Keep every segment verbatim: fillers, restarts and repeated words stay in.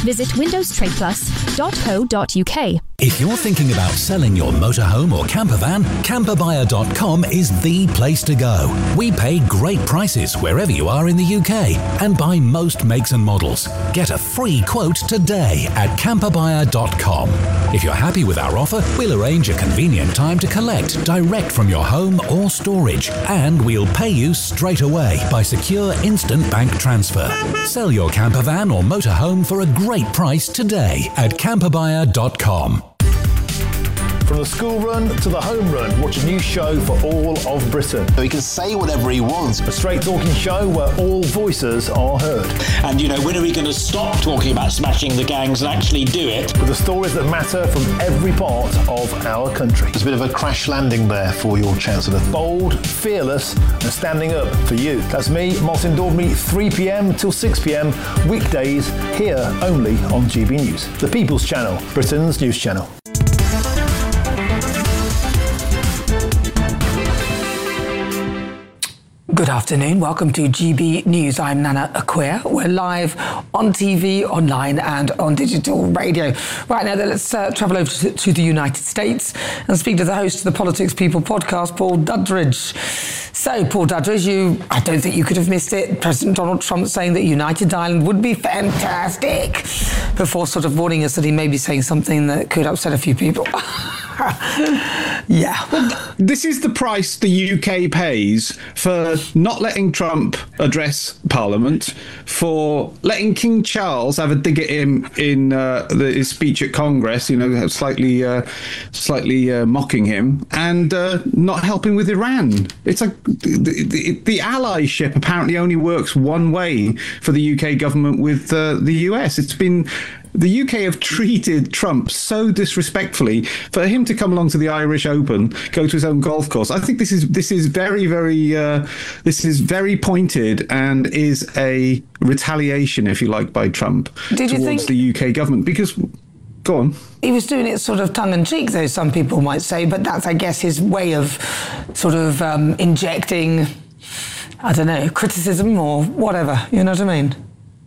Visit windows trade plus dot co dot uk. If you're thinking about selling your motorhome or camper van, camper buyer dot com is the place to go. We pay great prices wherever you are in the U K and buy most makes and models. Get a free quote today at camper buyer dot com. If you're happy with our offer, we'll arrange a convenient time to collect direct from your home or storage, and we'll pay you straight away by secure instant bank transfer. Sell your camper van or motorhome for a great price today at camper buyer dot com. From the school run to the home run, watch a new show for all of Britain. So he can say whatever he wants. A straight talking show where all voices are heard. And, you know, when are we going to stop talking about smashing the gangs and actually do it? With the stories that matter from every part of our country. There's a bit of a crash landing there for your Chancellor. Bold, fearless and standing up for you. That's me, Martin Daubney, three p.m. till six p.m. weekdays here only on G B News. The People's Channel, Britain's news channel. Good afternoon. Welcome to G B News. I'm Nana Acquia. We're live on T V, online and on digital radio. Right now, let's uh, travel over to, to the United States and speak to the host of the Politics People podcast, Paul Duddridge. So, Paul Duddridge, you, I don't think you could have missed it. President Donald Trump saying that United Ireland would be fantastic before sort of warning us that he may be saying something that could upset a few people. Yeah. Well, this is the price the U K pays for not letting Trump address Parliament, for letting King Charles have a dig at him in uh, the, his speech at Congress, you know, slightly uh, slightly uh, mocking him, and uh, not helping with Iran. It's like the, the, the allyship apparently only works one way for the U K government with uh, the U S. It's been... The U K have treated Trump so disrespectfully. For him to come along to the Irish Open, go to his own golf course, I think this is this is very, very uh, this is very pointed and is a retaliation, if you like, by Trump Did you towards think- the U K government. Because, go on. He was doing it sort of tongue-in-cheek, though, some people might say, but that's, I guess, his way of sort of um, injecting, I don't know, criticism or whatever, you know what I mean?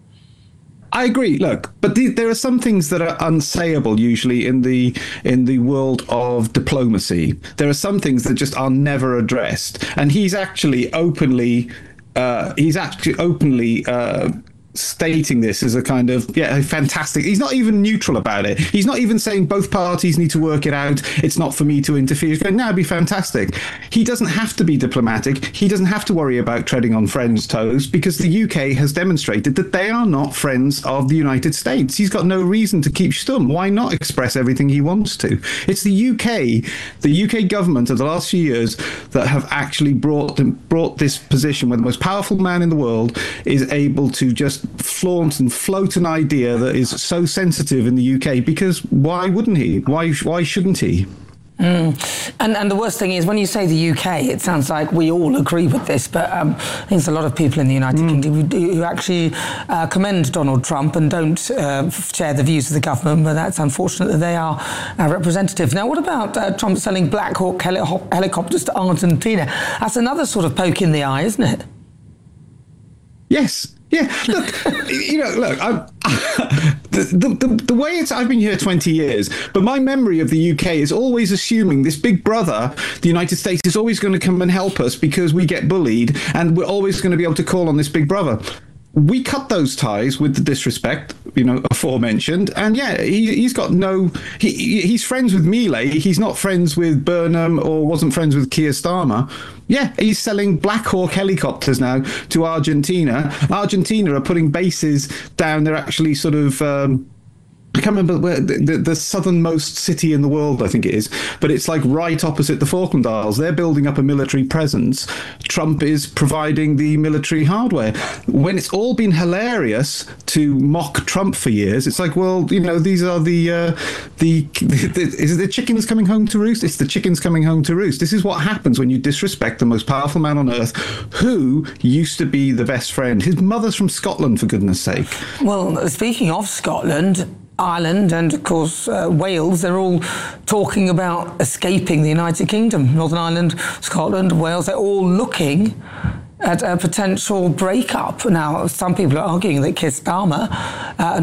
I agree. Look, but the, there are some things that are unsayable usually in the in the world of diplomacy. There are some things that just are never addressed, and he's actually openly uh, he's actually openly. Uh, stating this as a kind of, yeah, fantastic. He's not even neutral about it. He's not even saying both parties need to work it out. It's not for me to interfere. He's going, no, it'd be fantastic. He doesn't have to be diplomatic. He doesn't have to worry about treading on friends' toes because the U K has demonstrated that they are not friends of the United States. He's got no reason to keep stum. Why not express everything he wants to? It's the U K, the U K government of the last few years that have actually brought them, brought this position where the most powerful man in the world is able to just flaunt and float an idea that is so sensitive in the U K, because why wouldn't he? Why why shouldn't he? Mm. And and the worst thing is, when you say the U K, it sounds like we all agree with this, but um, I think there's a lot of people in the United mm. Kingdom who, who actually uh, commend Donald Trump and don't uh, share the views of the government, but that's unfortunate that they are uh, representative. Now, what about uh, Trump selling Black Hawk heli- helicopters to Argentina? That's another sort of poke in the eye, isn't it? Yes. Yeah, look, you know, look, I'm, the, the, the way it's, I've been here twenty years, but my memory of the U K is always assuming this big brother, the United States, is always going to come and help us because we get bullied, and we're always going to be able to call on this big brother. We cut those ties with the disrespect, you know, aforementioned. And yeah, he, he's got no, he, he's friends with Milei. He's not friends with Burnham or wasn't friends with Keir Starmer. Yeah, he's selling Black Hawk helicopters now to Argentina. Argentina are putting bases down. They're actually sort of... Um, I can't remember where the, the, the southernmost city in the world, I think it is, but it's like right opposite the Falkland Isles. They're building up a military presence. Trump is providing the military hardware. When it's all been hilarious to mock Trump for years, it's like, well, you know, these are the, uh, the, the, the is it the chickens coming home to roost? It's the chickens coming home to roost. This is what happens when you disrespect the most powerful man on earth, who used to be the best friend. His mother's from Scotland, for goodness sake. Well, speaking of Scotland, Ireland and, of course, uh, Wales, they're all talking about escaping the United Kingdom. Northern Ireland, Scotland, Wales, they're all looking at a potential breakup. Now, some people are arguing that Keir Starmer uh,